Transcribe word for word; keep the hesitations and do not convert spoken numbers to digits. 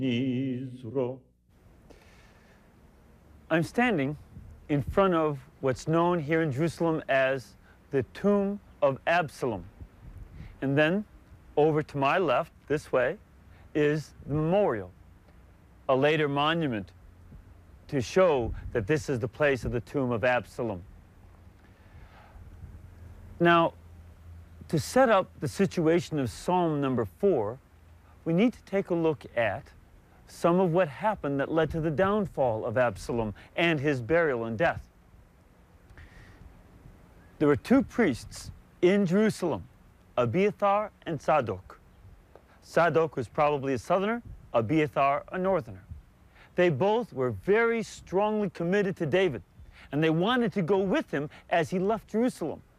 I'm standing in front of what's known here in Jerusalem as the tomb of Absalom. And then over to my left, this way, is the memorial, a later monument to show that this is the place of the tomb of Absalom. Now, to set up the situation of Psalm number four, we need to take a look at some of what happened that led to the downfall of Absalom and his burial and death. There were two priests in Jerusalem, Abiathar and Zadok. Zadok was probably a southerner, Abiathar a northerner. They both were very strongly committed to David, and they wanted to go with him as he left Jerusalem.